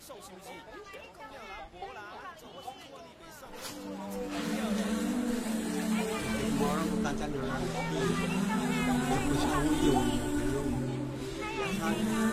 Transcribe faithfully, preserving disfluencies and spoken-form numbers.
受是不是？讲了啦，无啦，做我是看你袂爽。 我让大家留言，不想有有有，他。